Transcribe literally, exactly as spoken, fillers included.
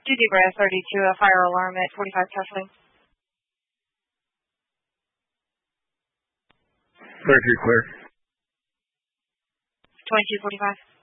Two Zebra thirty-two, a fire alarm at forty-five Kessling. thirty-two clear. twenty-two forty-five.